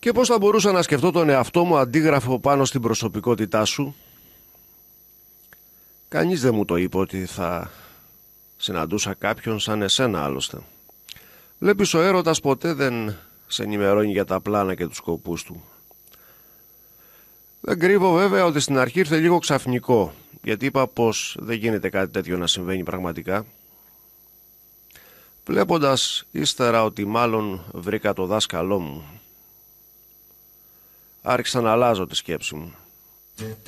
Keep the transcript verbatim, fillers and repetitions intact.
Και πώς θα μπορούσα να σκεφτώ τον εαυτό μου αντίγραφο πάνω στην προσωπικότητά σου? Κανείς δεν μου το είπε ότι θα συναντούσα κάποιον σαν εσένα άλλωστε. Βλέπεις, ο έρωτας ποτέ δεν σε ενημερώνει για τα πλάνα και τους σκοπούς του. Δεν κρύβω βέβαια ότι στην αρχή ήρθε λίγο ξαφνικό, γιατί είπα πως δεν γίνεται κάτι τέτοιο να συμβαίνει πραγματικά. Βλέποντας ύστερα ότι μάλλον βρήκα το δάσκαλό μου, άρχισα να αλλάζω τη σκέψη μου.